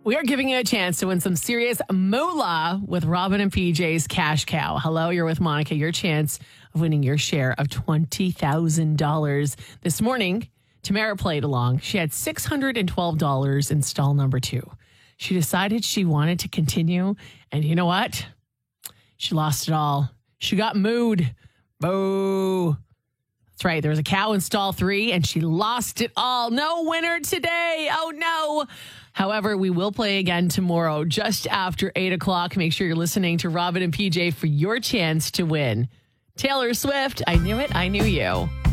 We are giving you a chance to win some serious moolah with Robin and PJ's Cash Cow. Hello, you're with Monica. Your chance of winning your share of $20,000. This morning, Tamara played along. She had $612 in stall number 2. She decided she wanted to continue. And you know what? She lost it all. She got mooed. Boo. That's right. There was a cow in stall 3 and she lost it all. No winner today. Oh, no. However, we will play again tomorrow just after 8 o'clock. Make sure you're listening to Robin and PJ for your chance to win. Taylor Swift, I Knew It, I Knew You.